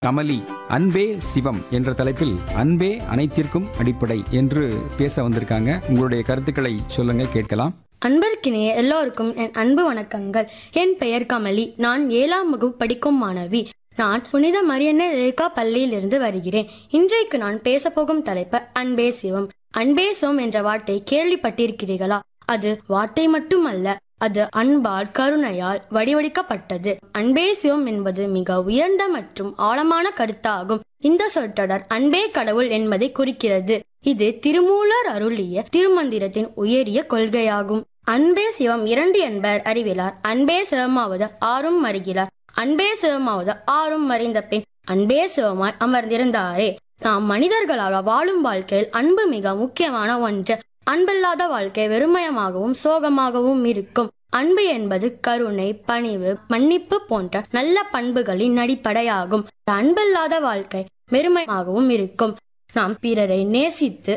கமலி அன்பே சிவம் என்ற தலைப்பில் அன்பே அனைத்திற்கும் அடிப்படை என்று பேச வந்திருக்காங்க. உங்களுடைய கருத்துக்களை சொல்லுங்க, கேட்கலாம். அன்பிற்கினிய எல்லோருக்கும் என் அன்பு வணக்கங்கள். என் பெயர் கமலி. நான் 7ஆம் வகுப்பு படிக்கும் மாணவி. நான் புனித மரியன்னை ரேகா பள்ளியிலிருந்து வருகிறேன். இன்றைக்கு நான் பேசப்போகும் தலைப்பு அன்பே சிவம். அன்பே சிவம் என்ற வார்த்தை கேள்விப்பட்டிருக்கிறீர்களா? அது வார்த்தை மட்டுமல்ல, அது அன்பால் கருணையால் வடிவடிக்கப்பட்டது. அன்பே சிவம் என்பது மிக உயர்ந்த மற்றும் ஆழமான கருத்தாகும். இந்த சொற்றொடர் அன்பே கடவுள் என்பதை குறிக்கிறது. இது திருமூலர் அருளிய திருமந்திரத்தின் உயரிய கொள்கையாகும். அன்பே சிவம் 2 என்பர் அறிவிலார். அன்பே சிவமாவது ஆறும் அறிகிறார். அன்பே சிவமாவது ஆறும் அறிந்த பின் அன்பே சிவமாய் அமர்ந்திருந்தாரே. நாம் மனிதர்களாக வாழும் வாழ்க்கையில் அன்பு மிக முக்கியமான ஒன்று. அன்பில்லாத வாழ்க்கை வெறுமயமாகவும் சோகமாகவும் இருக்கும். அன்பு என்பது கருணை, பணிவு, மன்னிப்பு போன்ற நல்ல பண்புகளின் அடிப்படையாகும். அன்பில்லாத வாழ்க்கை வெறுமையாகவும் இருக்கும். நாம் பிறரை நேசித்து